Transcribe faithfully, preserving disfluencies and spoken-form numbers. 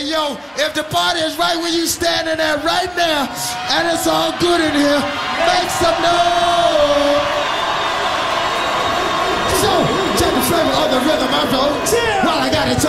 yo, if the party is right where you standing at right now, and it's all good in here, make some noise. So, check the flavor of the rhythm I wrote. While I got it.